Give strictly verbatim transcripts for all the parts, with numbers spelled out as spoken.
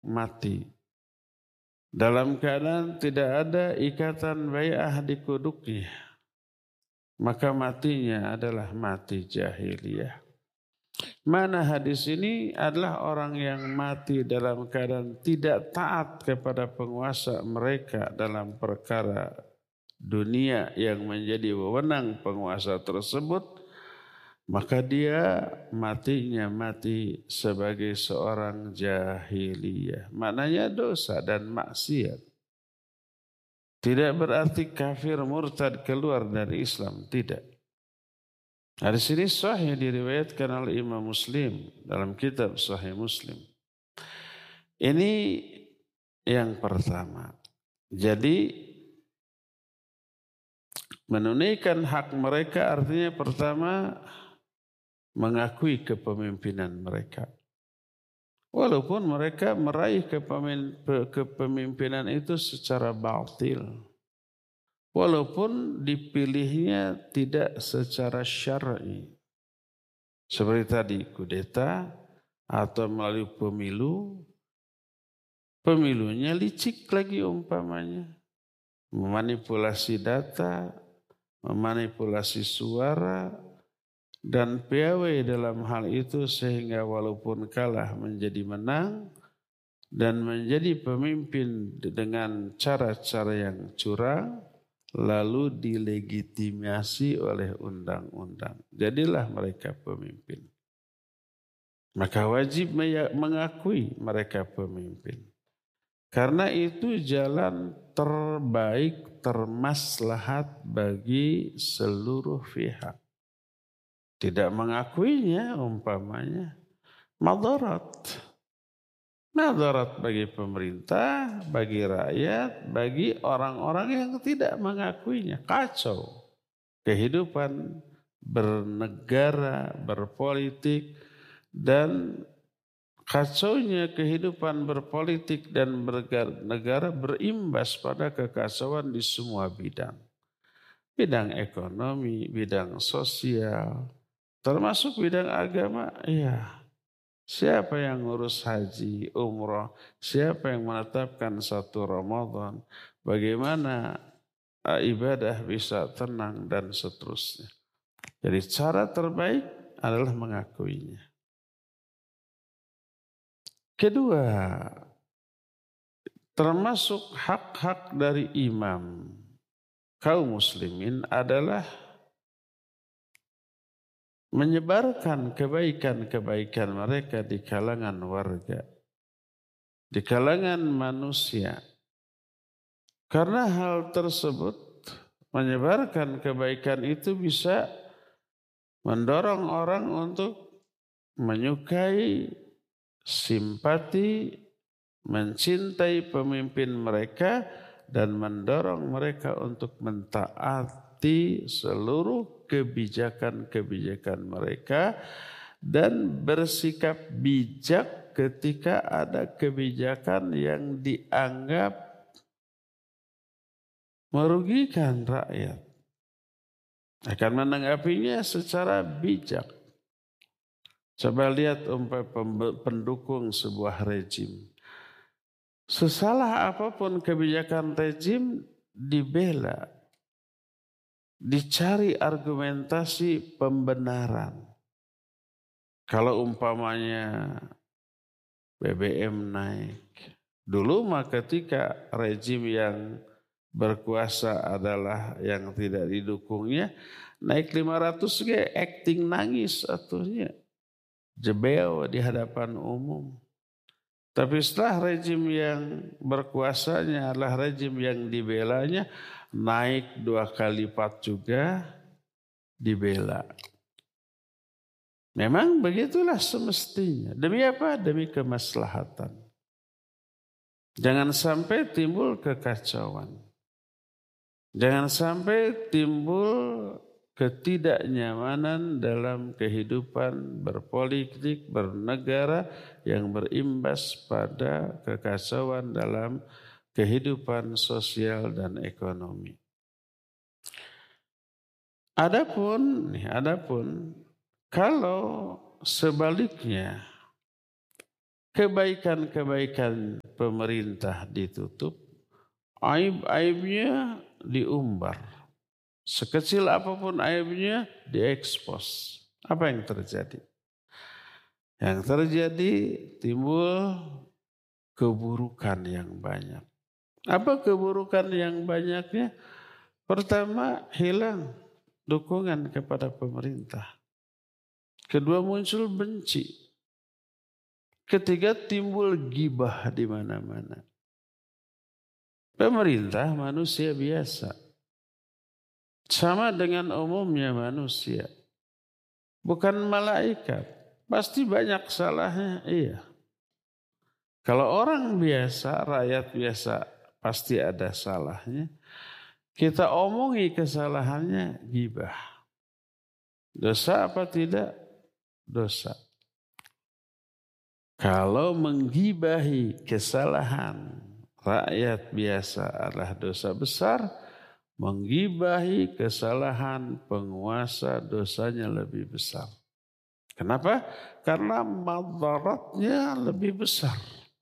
mati dalam keadaan tidak ada ikatan bai'ah di kuduknya, maka matinya adalah mati jahiliyah. Mana hadis ini adalah orang yang mati dalam keadaan tidak taat kepada penguasa mereka dalam perkara dunia yang menjadi wewenang penguasa tersebut, maka dia matinya mati sebagai seorang jahiliyah. Maknanya dosa dan maksiat. Tidak berarti kafir murtad keluar dari Islam, tidak. Hadis ini sahih diriwayatkan oleh Imam Muslim dalam kitab Sahih Muslim. Ini yang pertama. Jadi menunaikan hak mereka artinya pertama mengakui kepemimpinan mereka. Walaupun mereka meraih kepemimpinan itu secara batil. Walaupun dipilihnya tidak secara syar'i. Seperti tadi kudeta atau melalui pemilu. Pemilunya licik lagi umpamanya. Memanipulasi data, memanipulasi suara, dan piawai dalam hal itu sehingga walaupun kalah menjadi menang dan menjadi pemimpin dengan cara-cara yang curang, lalu dilegitimasi oleh undang-undang. Jadilah mereka pemimpin. Maka wajib mengakui mereka pemimpin. Karena itu jalan terbaik, termaslahat bagi seluruh pihak. Tidak mengakuinya umpamanya madarat. Madarat bagi pemerintah, bagi rakyat, bagi orang-orang yang tidak mengakuinya. Kacau kehidupan bernegara, berpolitik, dan kacaunya kehidupan berpolitik dan bernegara berimbas pada kekacauan di semua bidang. Bidang ekonomi, bidang sosial, termasuk bidang agama, iya. Siapa yang ngurus haji, umrah, siapa yang menetapkan satu Ramadan, bagaimana ibadah bisa tenang dan seterusnya. Jadi cara terbaik adalah mengakuinya. Kedua, termasuk hak-hak dari imam kaum muslimin adalah menyebarkan kebaikan-kebaikan mereka di kalangan warga, di kalangan manusia. Karena hal tersebut, menyebarkan kebaikan itu bisa mendorong orang untuk menyukai, simpati, mencintai pemimpin mereka, dan mendorong mereka untuk mentaati seluruh kebijakan-kebijakan mereka dan bersikap bijak ketika ada kebijakan yang dianggap merugikan rakyat. Akan menanggapinya secara bijak. Coba lihat umpama pendukung sebuah rejim. Sesalah apapun kebijakan rejim dibela. Dicari argumentasi pembenaran. Kalau umpamanya B B M naik. Dulu mah ketika rejim yang berkuasa adalah yang tidak didukungnya, naik lima ratus ge acting nangis atuhnya. Jebel di hadapan umum. Tapi setelah rejim yang berkuasanya adalah rejim yang dibelanya, naik dua kali lipat juga dibela. Memang begitulah semestinya. Demi apa? Demi kemaslahatan. Jangan sampai timbul kekacauan. Jangan sampai timbul ketidaknyamanan dalam kehidupan berpolitik, bernegara yang berimbas pada kekacauan dalam kehidupan sosial dan ekonomi. Adapun, nih, adapun kalau sebaliknya kebaikan-kebaikan pemerintah ditutup, aib-aibnya diumbar. Sekecil apapun aibnya diekspos. Apa yang terjadi? Yang terjadi timbul keburukan yang banyak. Apa keburukan yang banyaknya? Pertama, hilang dukungan kepada pemerintah. Kedua, muncul benci. Ketiga, timbul gibah di mana-mana. Pemerintah manusia biasa. Sama dengan umumnya manusia. Bukan malaikat. Pasti banyak salahnya, iya. Kalau orang biasa, rakyat biasa, pasti ada salahnya. Kita omongi kesalahannya, gibah. Dosa apa tidak? Dosa. Kalau menggibahi kesalahan rakyat biasa adalah dosa besar, menggibahi kesalahan penguasa dosanya lebih besar. Kenapa? Karena madaratnya lebih besar.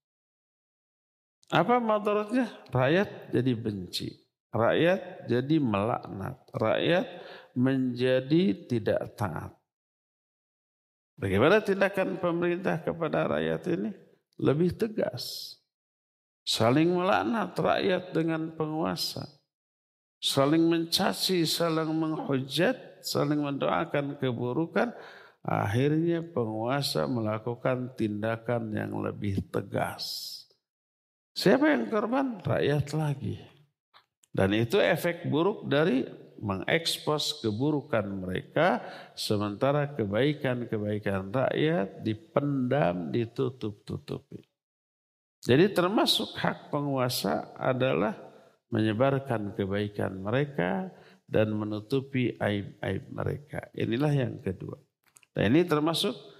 Apa madaratnya? Rakyat jadi benci. Rakyat jadi melaknat. Rakyat menjadi tidak taat. Bagaimana tindakan pemerintah kepada rakyat ini? Lebih tegas. Saling melaknat rakyat dengan penguasa. Saling mencaci, saling menghujat, saling mendoakan keburukan. Akhirnya penguasa melakukan tindakan yang lebih tegas. Siapa yang korban? Rakyat lagi. Dan itu efek buruk dari mengekspos keburukan mereka, sementara kebaikan-kebaikan rakyat dipendam, ditutup-tutupi. Jadi termasuk hak penguasa adalah menyebarkan kebaikan mereka dan menutupi aib-aib mereka. Inilah yang kedua. Nah, ini termasuk